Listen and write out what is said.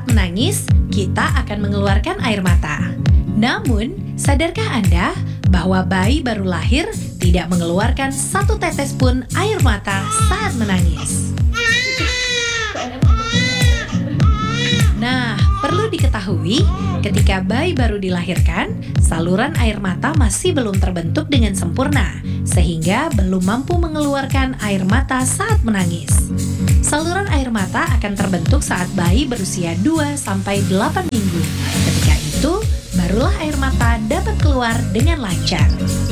Saat menangis, kita akan mengeluarkan air mata. Namun, sadarkah Anda bahwa bayi baru lahir tidak mengeluarkan satu tetes pun air mata saat menangis? Nah, perlu diketahui, ketika bayi baru dilahirkan, saluran air mata masih belum terbentuk dengan sempurna, sehingga belum mampu mengeluarkan air mata saat menangis. Saluran air mata akan terbentuk saat bayi berusia 2-8 minggu. Ketika itu, barulah air mata dapat keluar dengan lancar.